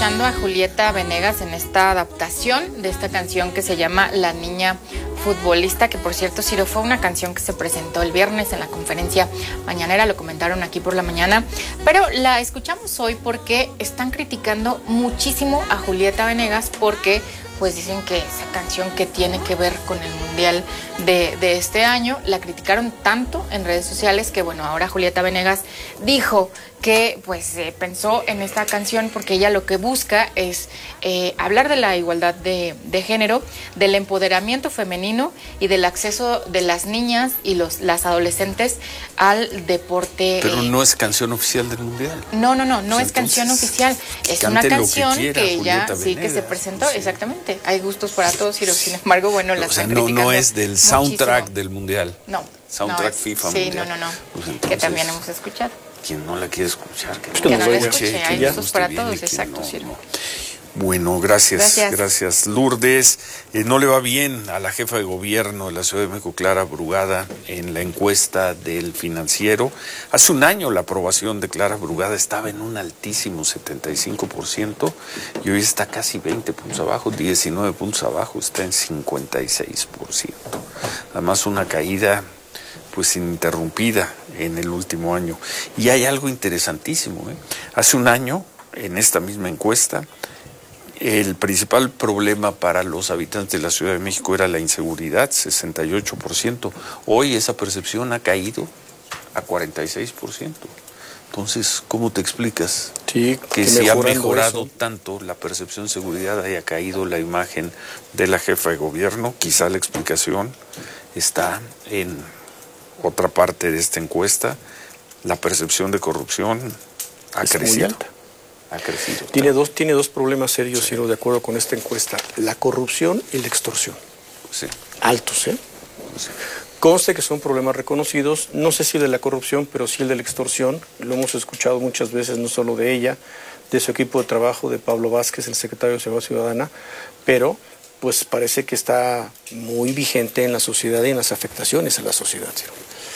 escuchando a Julieta Venegas en esta adaptación de esta canción que se llama La Niña Futbolista, que por cierto, Ciro, fue una canción que se presentó el viernes en la conferencia mañanera, lo comentaron aquí por la mañana, pero la escuchamos hoy porque están criticando muchísimo a Julieta Venegas porque pues dicen que esa canción que tiene que ver con el Mundial de este año, la criticaron tanto en redes sociales que bueno, ahora Julieta Venegas dijo que pues pensó en esta canción porque ella lo que busca es hablar de la igualdad de género, del empoderamiento femenino y del acceso de las niñas y las adolescentes al deporte. Pero no es canción oficial del Mundial. No es canción oficial, es una canción que ella sí que se presentó, sí. Exactamente. Hay gustos para todos, pero sin embargo, bueno, la están criticando. No es del soundtrack muchísimo. Del Mundial. No. Soundtrack no FIFA sí, Mundial. No. Pues entonces, que también hemos escuchado. Quien no la quiere escuchar, que no la escuche. Hay gustos para todos, exacto, sí. Bueno, gracias Lourdes. No le va bien a la jefa de gobierno de la Ciudad de México, Clara Brugada, en la encuesta del Financiero. Hace un año la aprobación de Clara Brugada estaba en un altísimo 75% y hoy está casi 20 puntos abajo, 19 puntos abajo, está en 56%. Además una caída pues ininterrumpida en el último año. Y hay algo interesantísimo, Hace un año, en esta misma encuesta, el principal problema para los habitantes de la Ciudad de México era la inseguridad, 68%. Hoy esa percepción ha caído a 46%. Entonces, ¿cómo te explicas que si ha mejorado eso tanto la percepción de seguridad haya caído la imagen de la jefa de gobierno? Quizá la explicación está en otra parte de esta encuesta. La percepción de corrupción ha crecido. Ha crecido. Tiene dos problemas serios, Ciro, de acuerdo con esta encuesta: la corrupción y la extorsión. Sí. Altos, Sí. Conste que son problemas reconocidos, no sé si el de la corrupción, pero sí el de la extorsión. Lo hemos escuchado muchas veces, no solo de ella, de su equipo de trabajo, de Pablo Vázquez, el secretario de Seguridad Ciudadana, pero pues parece que está muy vigente en la sociedad y en las afectaciones a la sociedad, Ciro.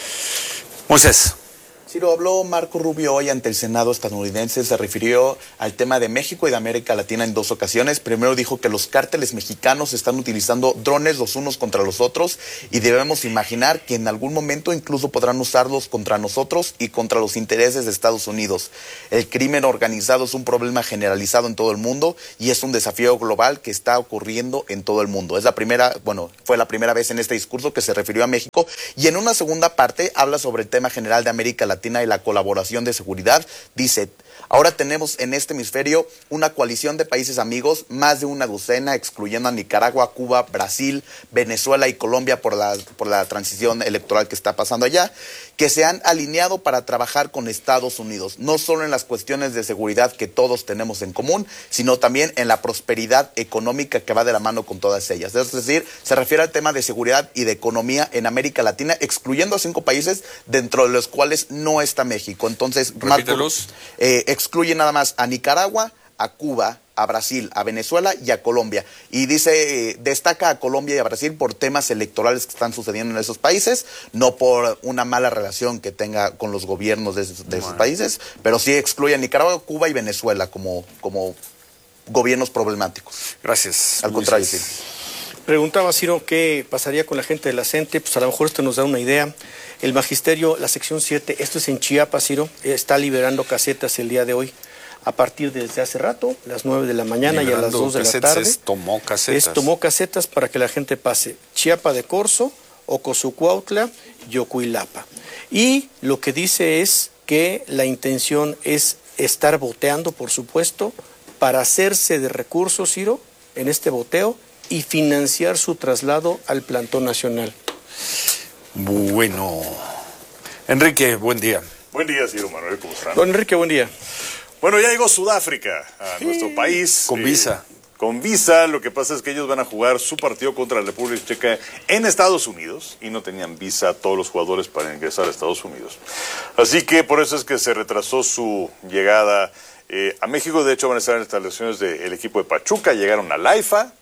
Moisés. Ciro, habló Marco Rubio hoy ante el Senado estadounidense, se refirió al tema de México y de América Latina en dos ocasiones. Primero dijo que los cárteles mexicanos están utilizando drones los unos contra los otros y debemos imaginar que en algún momento incluso podrán usarlos contra nosotros y contra los intereses de Estados Unidos. El crimen organizado es un problema generalizado en todo el mundo y es un desafío global que está ocurriendo en todo el mundo. Fue la primera vez en este discurso que se refirió a México, y en una segunda parte habla sobre el tema general de América Latina y la colaboración de seguridad. Dice: ahora tenemos en este hemisferio una coalición de países amigos, más de una docena, excluyendo a Nicaragua, Cuba, Brasil, Venezuela y Colombia por la transición electoral que está pasando allá, que se han alineado para trabajar con Estados Unidos, no solo en las cuestiones de seguridad que todos tenemos en común, sino también en la prosperidad económica que va de la mano con todas ellas. Es decir, se refiere al tema de seguridad y de economía en América Latina, excluyendo a 5 países, dentro de los cuales no está México. Entonces, Marco excluye nada más a Nicaragua, a Cuba, a Brasil, a Venezuela y a Colombia. Y dice, destaca a Colombia y a Brasil por temas electorales que están sucediendo en esos países, no por una mala relación que tenga con los gobiernos de esos países, pero sí excluye a Nicaragua, Cuba y Venezuela como gobiernos problemáticos. Gracias. Al contrario, sí. Preguntaba, Ciro, ¿qué pasaría con la gente de la CENTE? Pues a lo mejor esto nos da una idea. El magisterio, la sección 7, esto es en Chiapas, Ciro, está liberando casetas el día de hoy, a partir desde hace rato, las 9 de la mañana y a las 2 de la tarde. Tomó casetas para que la gente pase Chiapa de Corzo, Ocosucuautla y Ocuilapa. Y lo que dice es que la intención es estar boteando, por supuesto, para hacerse de recursos, Ciro, en este boteo y financiar su traslado al plantón nacional. Bueno, Enrique, buen día. Buen día, Ciro Manuel, ¿cómo están? Don Enrique, buen día. Bueno, ya llegó Sudáfrica a nuestro país. Con visa. Con visa, lo que pasa es que ellos van a jugar su partido contra la República Checa en Estados Unidos y no tenían visa todos los jugadores para ingresar a Estados Unidos. Así que por eso es que se retrasó su llegada a México. De hecho, van a estar en las instalaciones del equipo de Pachuca, llegaron a la AIFA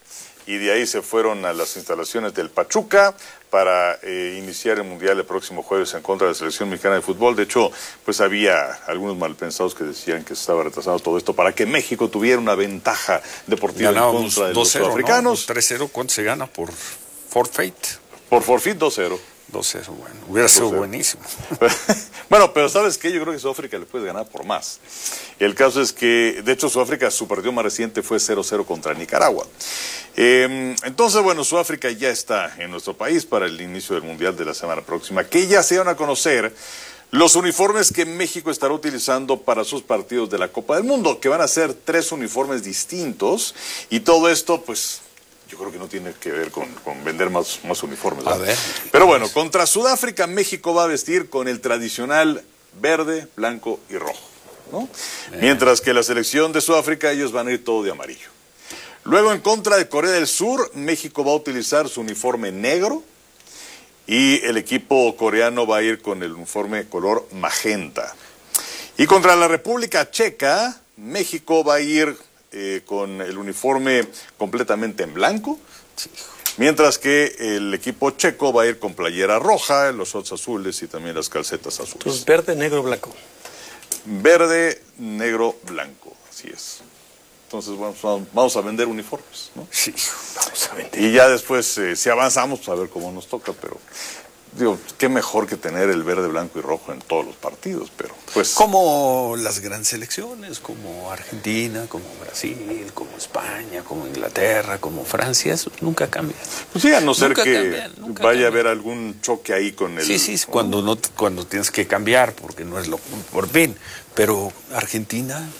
y de ahí se fueron a las instalaciones del Pachuca para iniciar el Mundial el próximo jueves en contra de la selección mexicana de fútbol. De hecho, pues había algunos malpensados que decían que se estaba retrasando todo esto para que México tuviera una ventaja deportiva en contra de los sudafricanos. 3-0, ¿cuánto se gana por forfeit? Por forfeit 2-0. 2-0, bueno, hubiera sido buenísimo. Bueno, pero ¿sabes qué? Yo creo que Sudáfrica le puede ganar por más. El caso es que, de hecho, Sudáfrica, su partido más reciente fue 0-0 contra Nicaragua. Entonces, bueno, Sudáfrica ya está en nuestro país para el inicio del Mundial de la semana próxima, que ya se van a conocer los uniformes que México estará utilizando para sus partidos de la Copa del Mundo, que van a ser 3 uniformes distintos, y todo esto, pues, yo creo que no tiene que ver con vender más uniformes, ¿verdad? A ver. Pero bueno, contra Sudáfrica, México va a vestir con el tradicional verde, blanco y rojo, ¿no? Mientras que la selección de Sudáfrica, ellos van a ir todo de amarillo. Luego, en contra de Corea del Sur, México va a utilizar su uniforme negro y el equipo coreano va a ir con el uniforme color magenta. Y contra la República Checa, México va a ir con el uniforme completamente en blanco, mientras que el equipo checo va a ir con playera roja, los shorts azules y también las calcetas azules. Entonces, verde, negro, blanco. Verde, negro, blanco, así es. Entonces, bueno, vamos a vender uniformes, ¿no? Sí, vamos a vender. Y ya después, si avanzamos, pues a ver cómo nos toca, pero digo, qué mejor que tener el verde, blanco y rojo en todos los partidos, pero pues... Como las grandes selecciones, como Argentina, como Brasil, como España, como Inglaterra, como Francia, eso nunca cambia. Pues sí, a no ser que vaya a haber algún choque ahí con el... Sí, cuando tienes que cambiar, porque no es lo por fin, pero Argentina...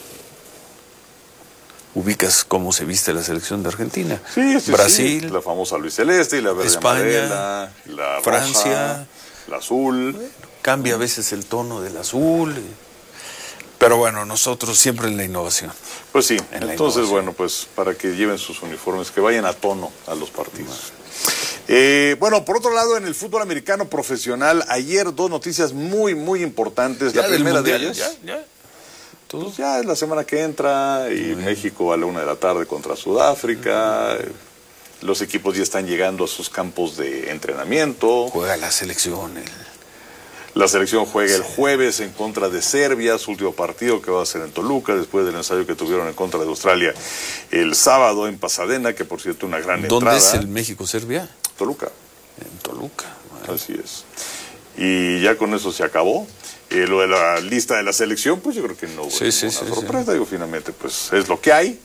¿Ubicas cómo se viste la selección de Argentina? Sí, Brasil, sí. La famosa Luis Celeste y la verde España, amarela, la Francia, roja, la azul. Bueno, cambia a veces el tono del azul. Pero bueno, nosotros siempre en la innovación. Pues sí, entonces bueno, pues para que lleven sus uniformes, que vayan a tono a los partidos. Bueno, por otro lado, en el fútbol americano profesional, ayer 2 noticias muy, muy importantes. ¿Ya la primera de mundial, ellas... ¿Ya? Pues ya es la semana que entra y México a la 1 de la tarde contra Sudáfrica. Los equipos ya están llegando a sus campos de entrenamiento. Juega la selección. La selección juega el jueves en contra de Serbia, su último partido que va a ser en Toluca, después del ensayo que tuvieron en contra de Australia el sábado en Pasadena, que por cierto una gran entrada. ¿Dónde es el México-Serbia? Toluca. En Toluca. Bueno. Así es. Y ya con eso se acabó. Lo de la lista de la selección, pues yo creo que no hubo ninguna sorpresa. Digo, finalmente, pues es lo que hay.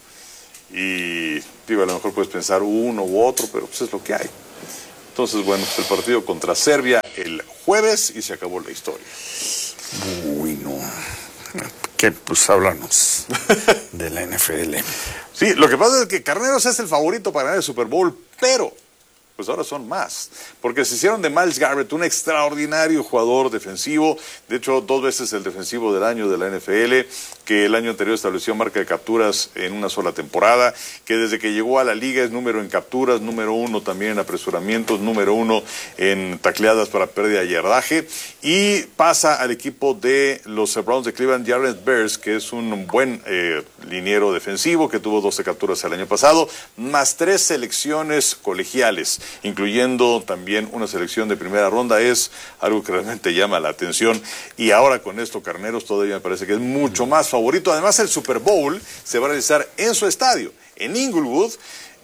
Y digo, a lo mejor puedes pensar uno u otro, pero pues es lo que hay. Entonces, bueno, pues el partido contra Serbia el jueves y se acabó la historia. Uy, no. Que pues háblanos de la NFL. Sí, lo que pasa es que Carneros es el favorito para ganar el Super Bowl, pero... pues ahora son más, porque se hicieron de Myles Garrett un extraordinario jugador defensivo, de hecho 2 veces el defensivo del año de la NFL, que el año anterior estableció marca de capturas en una sola temporada, que desde que llegó a la liga es número en capturas, número 1 también en apresuramientos, número 1 en tacleadas para pérdida de yardaje, y pasa al equipo de los Browns de Cleveland, Jarrett Bears, que es un buen liniero defensivo, que tuvo 12 capturas el año pasado, más 3 selecciones colegiales, incluyendo también una selección de primera ronda. Es algo que realmente llama la atención, y ahora con esto Carneros todavía me parece que es mucho más favorito. Además, el Super Bowl se va a realizar en su estadio, en Inglewood,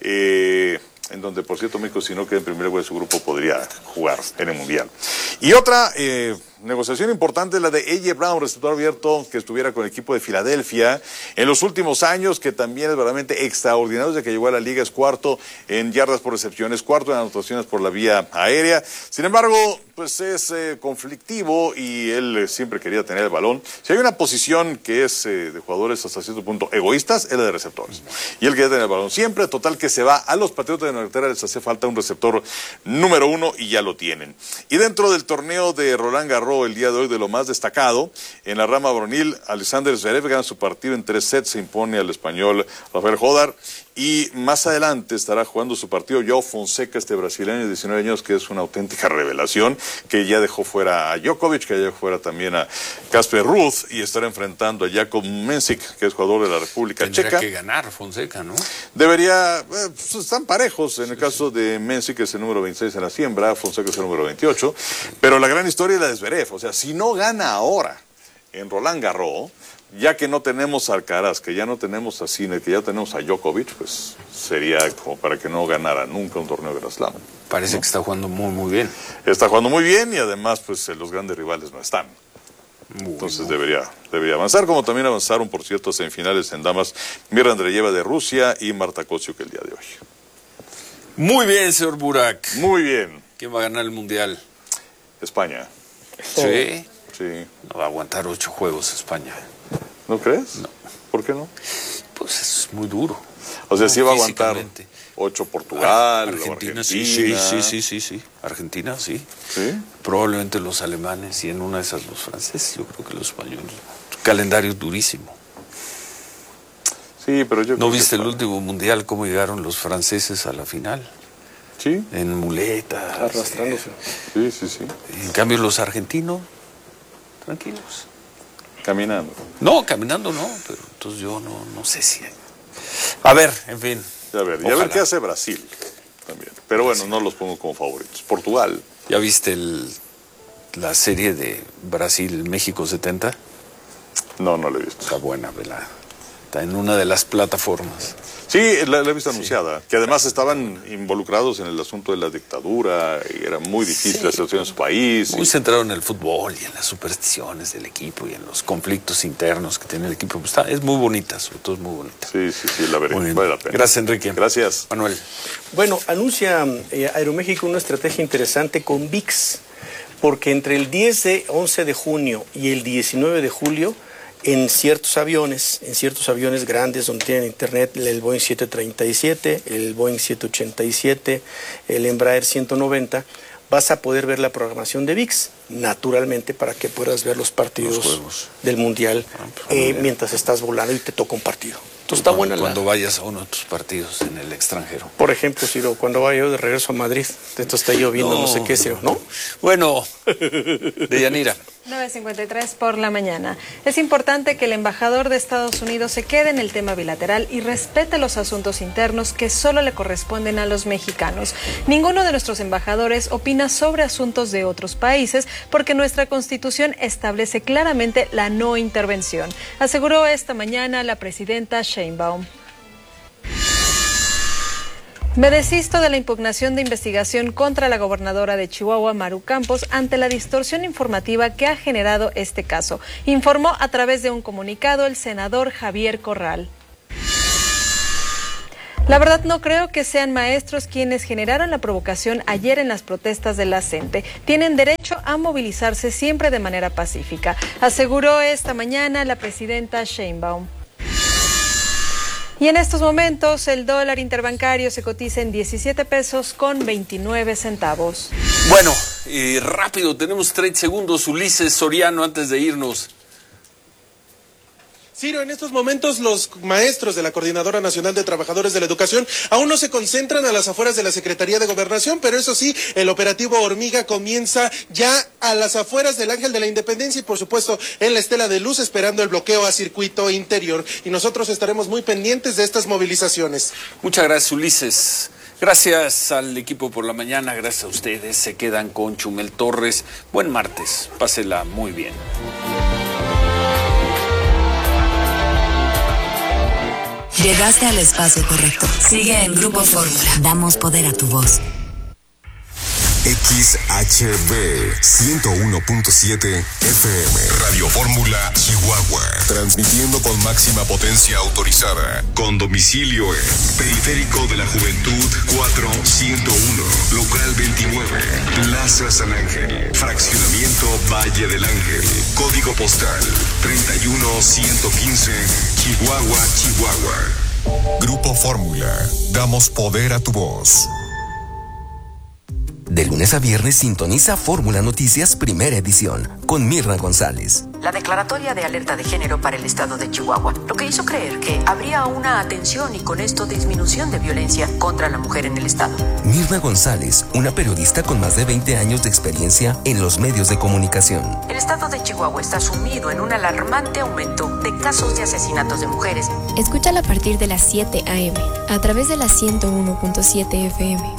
en donde, por cierto, México, si no queda en primer lugar de su grupo, podría jugar en el Mundial. Y otra negociación importante es la de A.J. Brown, receptor abierto, que estuviera con el equipo de Filadelfia en los últimos años, que también es verdaderamente extraordinario. Desde que llegó a la liga es 4º en yardas por recepciones, 4º en anotaciones por la vía aérea. Sin embargo, pues es conflictivo y él siempre quería tener el balón. Si hay una posición que es de jugadores hasta cierto punto egoístas, es la de receptores. Y él quería tener el balón siempre, total que se va a los Patriotas de Nueva Inglaterra, les hace falta un receptor número 1 y ya lo tienen. Y dentro del torneo de Roland Garros, Garros el día de hoy de lo más destacado. En la rama varonil, Alexander Zverev gana su partido en 3 sets, se impone al español Rafael Jodar. Y más adelante estará jugando su partido João Fonseca, este brasileño de 19 años, que es una auténtica revelación, que ya dejó fuera a Djokovic, que ya dejó fuera también a Casper Ruud, y estará enfrentando a Jakub Mensik, que es jugador de la República Checa. Tendrá que ganar Fonseca, ¿no? Debería, pues están parejos. En el caso de Mensik, que es el número 26 en la siembra, Fonseca es el número 28. Pero la gran historia es la de Zverev. O sea, si no gana ahora en Roland Garros, ya que no tenemos a Alcaraz, que ya no tenemos a Sinner, que ya tenemos a Djokovic, pues sería como para que no ganara nunca un torneo de Grand Slam. Parece que está jugando muy, muy bien. Está jugando muy bien y además, pues los grandes rivales no están. Entonces debería avanzar, como también avanzaron, por cierto, semifinales en damas, Mirra Andreeva de Rusia y Marta Kostyuk el día de hoy. Muy bien, señor Burak. Muy bien. ¿Quién va a ganar el Mundial? España. Sí. Sí. No va a aguantar 8 juegos España. ¿No crees? No. ¿Por qué no? Pues es muy duro. O sea, sí va a aguantar Físicamente. 8 Portugal, Argentina, Argentina. sí. Argentina, sí. ¿Sí? Probablemente los alemanes y en una de esas los franceses. Yo creo que los españoles. Calendario durísimo. Sí, pero yo ¿No creo viste que el último mundial cómo llegaron los franceses a la final? Sí. En muletas. Arrastrándose. Sí. En cambio los argentinos, tranquilos. Caminando. No, caminando no, pero entonces yo no sé si... A ver, en fin. Y a ver qué hace Brasil también. Pero bueno, no los pongo como favoritos. Portugal. ¿Ya viste la serie de Brasil-México 70? No le he visto. Está buena, ¿verdad? Está en una de las plataformas. Sí, la he visto anunciada. Que además estaban involucrados en el asunto de la dictadura y era muy difícil la situación en su país. Muy centrado en el fútbol y en las supersticiones del equipo y en los conflictos internos que tiene el equipo. Pues es muy bonita, sobre todo es muy bonita. Sí, la veré. Vale la pena. Gracias, Enrique. Gracias. Manuel. Bueno, anuncia Aeroméxico una estrategia interesante con VIX, porque entre el 11 de junio y el 19 de julio, en ciertos aviones grandes donde tienen internet, el Boeing 737, el Boeing 787, el Embraer 190, vas a poder ver la programación de VIX, naturalmente, para que puedas ver los partidos del Mundial mientras estás volando y te toca un partido. Entonces está buena cuando vayas a uno de tus partidos en el extranjero. Por ejemplo, Ciro, cuando vaya yo de regreso a Madrid, entonces está lloviendo, no sé qué, ¿no? Bueno, Deyanira. 9:53 por la mañana. Es importante que el embajador de Estados Unidos se quede en el tema bilateral y respete los asuntos internos que solo le corresponden a los mexicanos. Ninguno de nuestros embajadores opina sobre asuntos de otros países porque nuestra Constitución establece claramente la no intervención, aseguró esta mañana la presidenta Sheinbaum. Me desisto de la impugnación de investigación contra la gobernadora de Chihuahua, Maru Campos, ante la distorsión informativa que ha generado este caso, informó a través de un comunicado el senador Javier Corral. La verdad no creo que sean maestros quienes generaron la provocación ayer en las protestas de la CENTE. Tienen derecho a movilizarse siempre de manera pacífica, aseguró esta mañana la presidenta Sheinbaum. Y en estos momentos el dólar interbancario se cotiza en 17 pesos con 29 centavos. Bueno, y rápido, tenemos 30 segundos. Ulises Soriano, antes de irnos. Ciro, en estos momentos los maestros de la Coordinadora Nacional de Trabajadores de la Educación aún no se concentran a las afueras de la Secretaría de Gobernación, pero eso sí, el operativo Hormiga comienza ya a las afueras del Ángel de la Independencia y por supuesto en la Estela de Luz, esperando el bloqueo a circuito interior, y nosotros estaremos muy pendientes de estas movilizaciones. Muchas gracias, Ulises. Gracias al equipo por la mañana, gracias a ustedes. Se quedan con Chumel Torres. Buen martes, pásela muy bien. Llegaste al espacio correcto. Sigue en Grupo Fórmula. Damos poder a tu voz. XHB 101.7 FM Radio Fórmula Chihuahua, transmitiendo con máxima potencia autorizada, con domicilio en Periférico de la Juventud 4101, local 29, Plaza San Ángel, fraccionamiento Valle del Ángel, código postal 31115, Chihuahua, Chihuahua. Grupo Fórmula, damos poder a tu voz. De lunes a viernes sintoniza Fórmula Noticias Primera Edición con Mirna González. La declaratoria de alerta de género para el estado de Chihuahua, lo que hizo creer que habría una atención y con esto disminución de violencia contra la mujer en el estado. Mirna González, una periodista con más de 20 años de experiencia en los medios de comunicación. El estado de Chihuahua está sumido en un alarmante aumento de casos de asesinatos de mujeres. Escúchala a partir de las 7 a.m. a través de la 101.7 FM.